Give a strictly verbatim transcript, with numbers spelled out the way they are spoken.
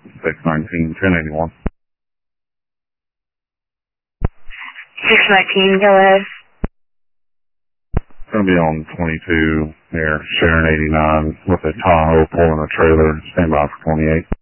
six nineteen, ten eighty-one. six nineteen, go ahead. Going to be on twenty-two near Sharon eighty-nine with a Tahoe pulling a trailer. Stand by for twenty-eight.